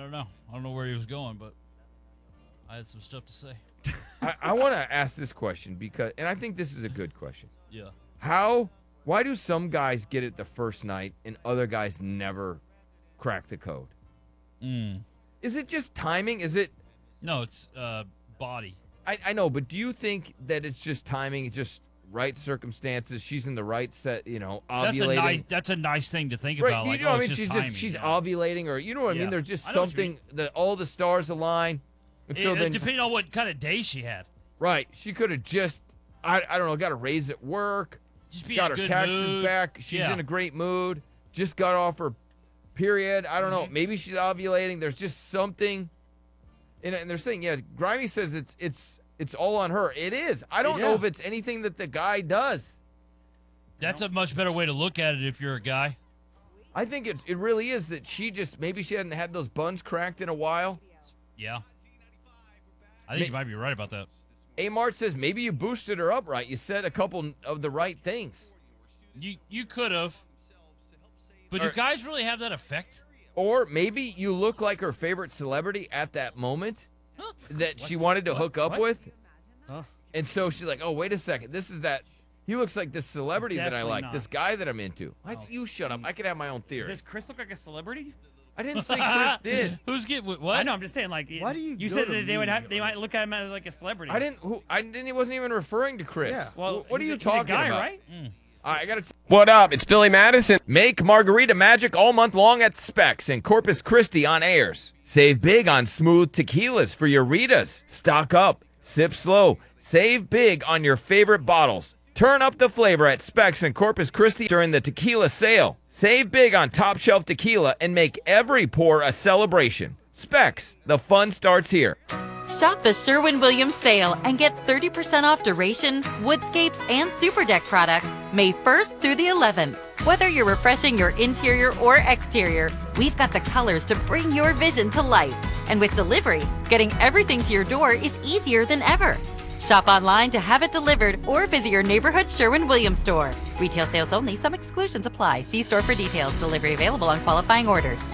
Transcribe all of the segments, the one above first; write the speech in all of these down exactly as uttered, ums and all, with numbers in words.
don't know. I don't know where he was going, but I had some stuff to say. I, I want to ask this question because, and I think this is a good question. Yeah. How, why do some guys get it the first night and other guys never crack the code? Mm. Is it just timing? Is it? No, it's uh, body. I, I know, but do you think that it's just timing, it's just right circumstances? She's in the right set, you know, ovulating. That's a nice, that's a nice thing to think right, about. you Like, know oh, what I mean? it's She's just just, timing, she's yeah. ovulating, or you know what I mean? Yeah. There's just I know what you something that all the stars align. And so it, then, depending on what kind of day she had. right, she could have just, I, I don't know, got a raise at work, Just be got in her a good taxes mood. back. She's Yeah. in a great mood. Just got off her period. I don't know. Mhm. Maybe she's ovulating. There's just something. And, and they're saying, yeah, Grimy says it's it's it's all on her. It is. I don't know Yeah. if it's anything that the guy does. That's a much better way to look at it if you're a guy. I think it, it really is that she just, maybe she hadn't had those buns cracked in a while. Yeah. I think Ma- you might be right about that. A Mart says maybe you boosted her up right. You said a couple of the right things. You you could have. But Or- do guys really have that effect? Or maybe you look like her favorite celebrity at that moment Huh? that she What? wanted to What? hook up What? with. Huh? And so she's like, oh, wait a second. This is that. He looks like this celebrity that I Definitely like, not. this guy that I'm into. I, Oh. you shut up. I could have my own theory. Does Chris look like a celebrity? I didn't say Chris did. Who's get what? what? I know. I'm just saying. Like, Why do you You go said to that they would me have. They on might look at him as like a celebrity. I didn't. Who? I didn't. He wasn't even referring to Chris. Yeah. Well, Wh- what are he's you a- he's a talking guy, about? right? All right, I gotta. T- what up? It's Billy Madison. Make margarita magic all month long at Specs in Corpus Christi on Ayers. Save big on smooth tequilas for your Ritas. Stock up. Sip slow. Save big on your favorite bottles. Turn up the flavor at Specs in Corpus Christi during the tequila sale. Save big on top shelf tequila and make every pour a celebration. Specs, the fun starts here. Shop the Sherwin-Williams sale and get thirty percent off Duration, Woodscapes, and Super Deck products May first through the eleventh. Whether you're refreshing your interior or exterior, we've got the colors to bring your vision to life. And with delivery, getting everything to your door is easier than ever. Shop online to have it delivered or visit your neighborhood Sherwin-Williams store. Retail sales only. Some exclusions apply. See store for details. Delivery available on qualifying orders.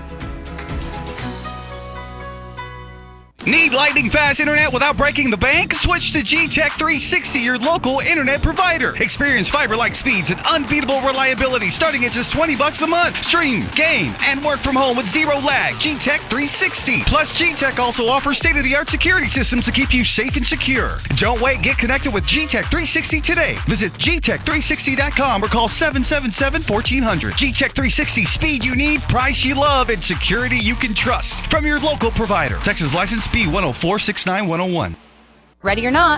Need lightning fast internet without breaking the bank? Switch to G Tech three sixty, your local internet provider. Experience fiber-like speeds and unbeatable reliability starting at just twenty bucks a month. Stream, game, and work from home with zero lag. G Tech three sixty. Plus, G Tech also offers state-of-the-art security systems to keep you safe and secure. Don't wait. Get connected with G Tech three sixty today. Visit G Tech three sixty dot com or call seven seven seven, one four zero zero. G Tech three sixty. Speed you need, price you love, and security you can trust. From your local provider. Texas license B one oh four six nine one oh one. Ready or not,